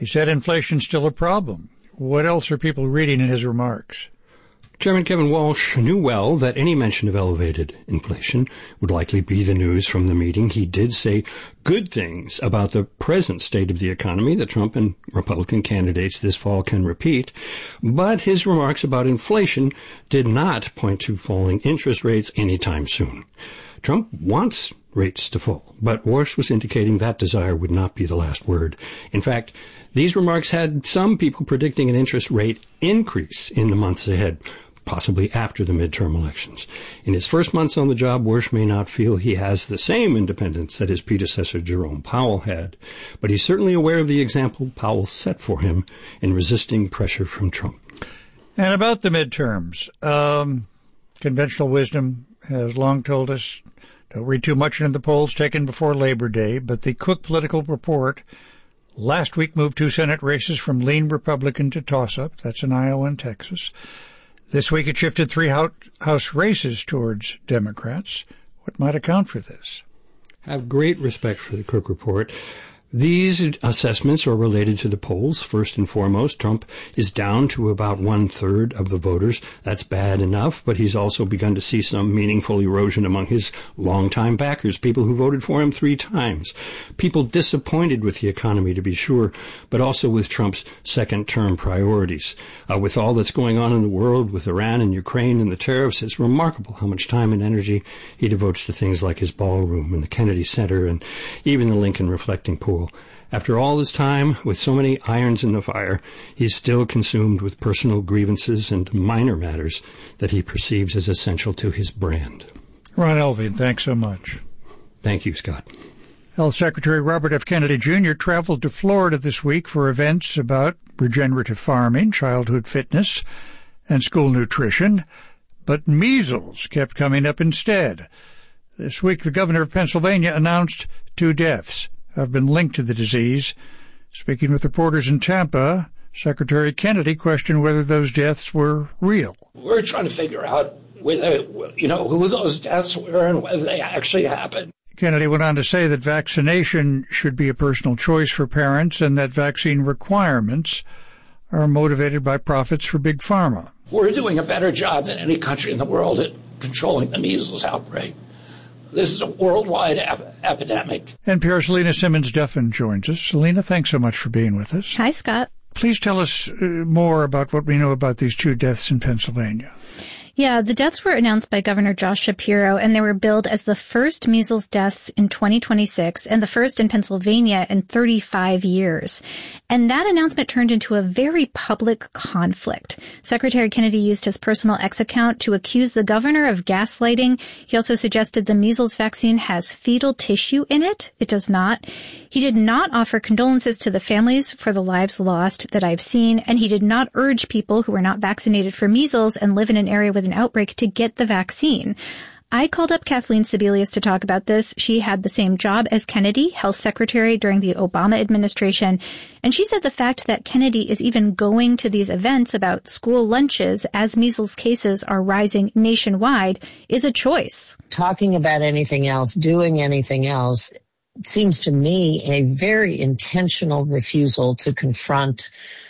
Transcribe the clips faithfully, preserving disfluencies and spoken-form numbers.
He said inflation's still a problem. What else are people reading in his remarks? Chairman Kevin Walsh knew well that any mention of elevated inflation would likely be the news from the meeting. He did say good things about the present state of the economy that Trump and Republican candidates this fall can repeat, but his remarks about inflation did not point to falling interest rates anytime soon. Trump wants rates to fall, but Walsh was indicating that desire would not be the last word. In fact, these remarks had some people predicting an interest rate increase in the months ahead, possibly after the midterm elections. In his first months on the job, Walsh may not feel he has the same independence that his predecessor Jerome Powell had, but he's certainly aware of the example Powell set for him in resisting pressure from Trump. And about the midterms, um, conventional wisdom has long told us don't read too much into the polls taken before Labor Day, but the Cook Political Report last week moved two Senate races from lean Republican to toss-up. That's in Iowa and Texas. This week it shifted three House races towards Democrats. What might account for this? I have great respect for the Cook Report. These assessments are related to the polls. First and foremost, Trump is down to about one-third of the voters. That's bad enough, but he's also begun to see some meaningful erosion among his longtime backers, people who voted for him three times, people disappointed with the economy, to be sure, but also with Trump's second-term priorities. Uh, with all that's going on in the world, with Iran and Ukraine and the tariffs, it's remarkable how much time and energy he devotes to things like his ballroom and the Kennedy Center and even the Lincoln Reflecting Pool. After all this time, with so many irons in the fire, he's still consumed with personal grievances and minor matters that he perceives as essential to his brand. Ron Elving, thanks so much. Thank you, Scott. Health Secretary Robert F. Kennedy Junior traveled to Florida this week for events about regenerative farming, childhood fitness, and school nutrition, but measles kept coming up instead. This week, the governor of Pennsylvania announced two deaths have been linked to the disease. Speaking with reporters in Tampa, Secretary Kennedy questioned whether those deaths were real. We're trying to figure out whether, you know, who those deaths were and whether they actually happened. Kennedy went on to say that vaccination should be a personal choice for parents and that vaccine requirements are motivated by profits for Big Pharma. We're doing a better job than any country in the world at controlling the measles outbreak. This is a worldwide ep- epidemic. N P R's Selena Simmons-Duffin joins us. Selena, thanks so much for being with us. Hi, Scott. Please tell us uh, more about what we know about these two deaths in Pennsylvania. Yeah, the deaths were announced by Governor Josh Shapiro, and they were billed as the first measles deaths in twenty twenty-six and the first in Pennsylvania in thirty-five years. And that announcement turned into a very public conflict. Secretary Kennedy used his personal X account to accuse the governor of gaslighting. He also suggested the measles vaccine has fetal tissue in it. It does not. He did not offer condolences to the families for the lives lost that I've seen, and he did not urge people who are not vaccinated for measles and live in an area with an outbreak to get the vaccine. I called up Kathleen Sebelius to talk about this. She had the same job as Kennedy, health secretary during the Obama administration, and she said the fact that Kennedy is even going to these events about school lunches as measles cases are rising nationwide is a choice. Talking about anything else, doing anything else, seems to me a very intentional refusal to confront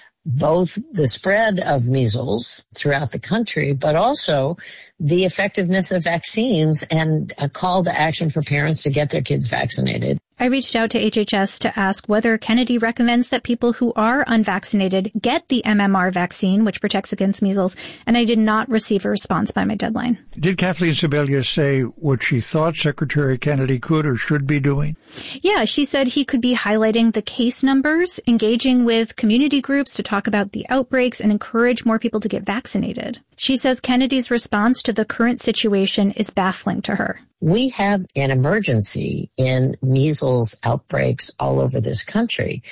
both the spread of measles throughout the country, but also the effectiveness of vaccines and a call to action for parents to get their kids vaccinated. I reached out to H H S to ask whether Kennedy recommends that people who are unvaccinated get the M M R vaccine, which protects against measles, and I did not receive a response by my deadline. Did Kathleen Sebelius say what she thought Secretary Kennedy could or should be doing? Yeah, she said he could be highlighting the case numbers, engaging with community groups to talk about the outbreaks, and encourage more people to get vaccinated. She says Kennedy's response to the current situation is baffling to her. We have an emergency in measles outbreaks all over this country,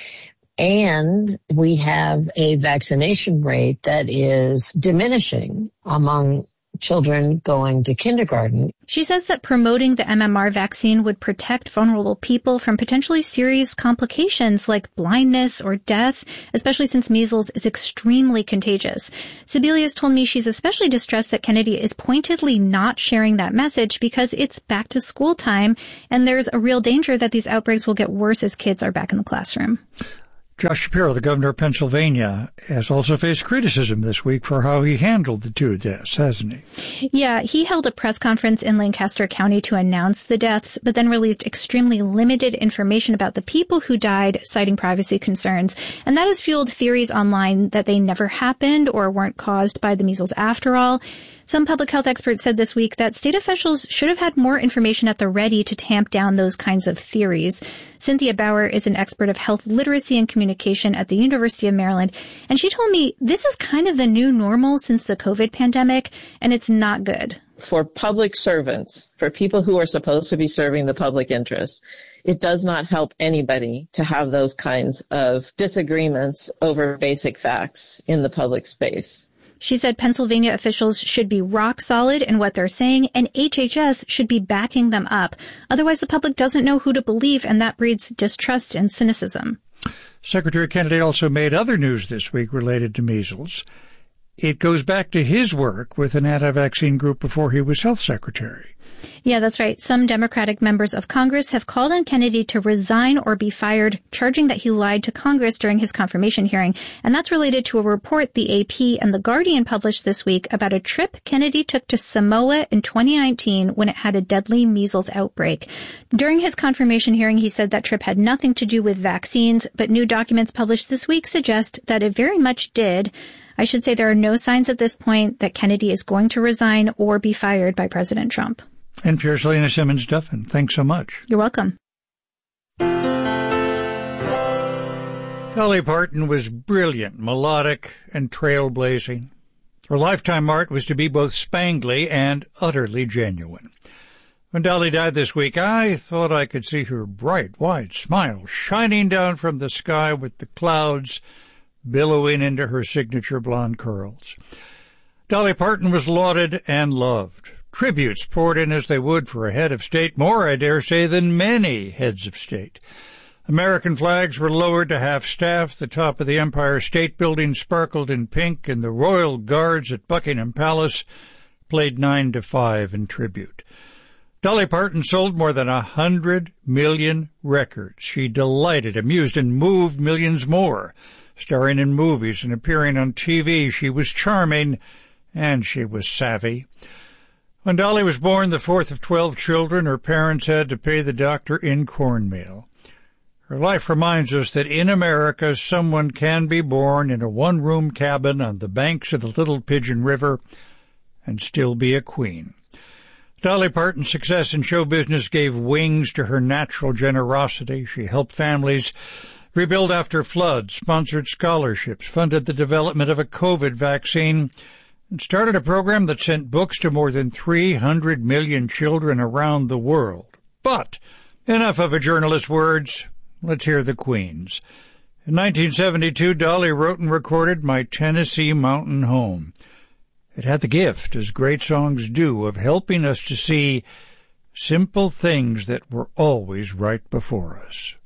and we have a vaccination rate that is diminishing among children going to kindergarten. She says that promoting the M M R vaccine would protect vulnerable people from potentially serious complications like blindness or death, especially since measles is extremely contagious. Sebelius told me she's especially distressed that Kennedy is pointedly not sharing that message because it's back to school time and there's a real danger that these outbreaks will get worse as kids are back in the classroom. Josh Shapiro, the governor of Pennsylvania, has also faced criticism this week for how he handled the two deaths, hasn't he? Yeah, he held a press conference in Lancaster County to announce the deaths, but then released extremely limited information about the people who died, citing privacy concerns. And that has fueled theories online that they never happened or weren't caused by the measles after all. Some public health experts said this week that state officials should have had more information at the ready to tamp down those kinds of theories. Cynthia Bauer is an expert of health literacy and communication at the University of Maryland, and she told me this is kind of the new normal since the COVID pandemic, and it's not good. For public servants, for people who are supposed to be serving the public interest, it does not help anybody to have those kinds of disagreements over basic facts in the public space. She said Pennsylvania officials should be rock solid in what they're saying, and H H S should be backing them up. Otherwise, the public doesn't know who to believe, and that breeds distrust and cynicism. Secretary Kennedy also made other news this week related to measles. It goes back to his work with an anti-vaccine group before he was health secretary. Yeah, that's right. Some Democratic members of Congress have called on Kennedy to resign or be fired, charging that he lied to Congress during his confirmation hearing. And that's related to a report the A P and The Guardian published this week about a trip Kennedy took to Samoa in twenty nineteen when it had a deadly measles outbreak. During his confirmation hearing, he said that trip had nothing to do with vaccines, but new documents published this week suggest that it very much did. I should say there are no signs at this point that Kennedy is going to resign or be fired by President Trump. N P R's Lena Simmons-Duffin, thanks so much. You're welcome. Dolly Parton was brilliant, melodic, and trailblazing. Her lifetime art was to be both spangly and utterly genuine. When Dolly died this week, I thought I could see her bright, wide smile shining down from the sky with the clouds billowing into her signature blonde curls. Dolly Parton was lauded and loved. Tributes poured in as they would for a head of state, more, I dare say, than many heads of state. American flags were lowered to half-staff, the top of the Empire State Building sparkled in pink, and the Royal Guards at Buckingham Palace played nine to five in tribute. Dolly Parton sold more than a hundred million records. She delighted, amused, and moved millions more. Starring in movies and appearing on T V, she was charming, and she was savvy. When Dolly was born, the fourth of twelve children, her parents had to pay the doctor in cornmeal. Her life reminds us that in America, someone can be born in a one-room cabin on the banks of the Little Pigeon River and still be a queen. Dolly Parton's success in show business gave wings to her natural generosity. She helped families rebuild after floods, sponsored scholarships, funded the development of a COVID vaccine, and started a program that sent books to more than three hundred million children around the world. But enough of a journalist's words. Let's hear the Queen's. In nineteen seventy-two, Dolly wrote and recorded My Tennessee Mountain Home. It had the gift, as great songs do, of helping us to see simple things that were always right before us.